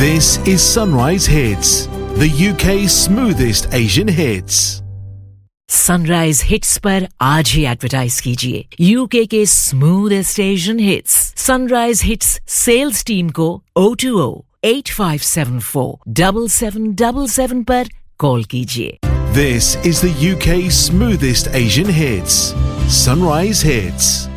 This is Sunrise Hits, the UK's smoothest Asian hits. Sunrise hits पर आज ही advertise कीजिए UK के smoothest Asian hits. Sunrise hits sales team को 020-8574-7777 पर call कीजिए। This is the UK's smoothest Asian hits. Sunrise Hits.